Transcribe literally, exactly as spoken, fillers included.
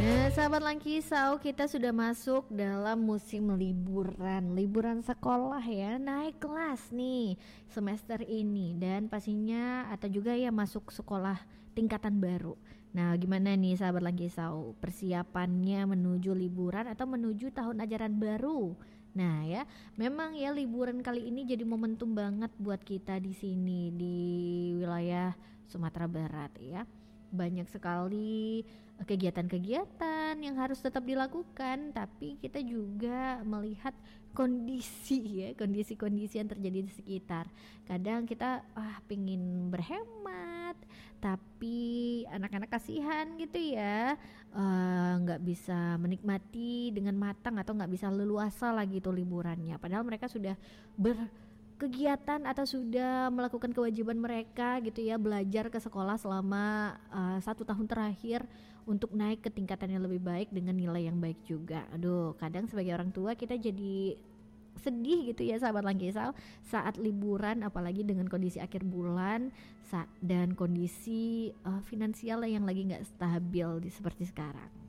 Nah, sahabat Langkisau, kita sudah masuk dalam musim liburan, liburan sekolah ya, naik kelas nih semester ini dan pastinya atau juga ya masuk sekolah tingkatan baru. Nah, gimana nih sahabat Langkisau persiapannya menuju liburan atau menuju tahun ajaran baru? Nah ya, memang ya liburan kali ini jadi momentum banget buat kita di sini di wilayah Sumatera Barat ya. Banyak sekali kegiatan-kegiatan yang harus tetap dilakukan, tapi kita juga melihat kondisi ya, kondisi-kondisi yang terjadi di sekitar. Kadang kita ah pingin berhemat, tapi anak-anak kasihan gitu ya, eh, nggak uh, bisa menikmati dengan matang atau nggak bisa leluasa lagi tuh liburannya. Padahal mereka sudah ber kegiatan atau sudah melakukan kewajiban mereka gitu ya, belajar ke sekolah selama uh, satu tahun terakhir untuk naik ke tingkatan yang lebih baik dengan nilai yang baik juga. Aduh, kadang sebagai orang tua kita jadi sedih gitu ya sahabat Langkisau saat liburan, apalagi dengan kondisi akhir bulan dan kondisi uh, finansial yang lagi nggak stabil di, seperti sekarang.